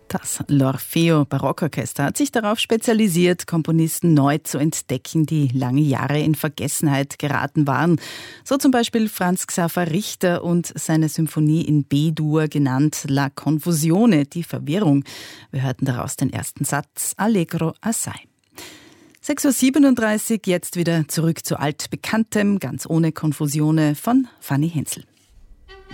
Das L'Orfeo Barockorchester hat sich darauf spezialisiert, Komponisten neu zu entdecken, die lange Jahre in Vergessenheit geraten waren. So zum Beispiel Franz Xaver Richter und seine Symphonie in B-Dur genannt La Confusione, die Verwirrung. Wir hörten daraus den ersten Satz Allegro assai. 6.37 Uhr, jetzt wieder zurück zu altbekanntem, ganz ohne Konfusione von Fanny Hensel.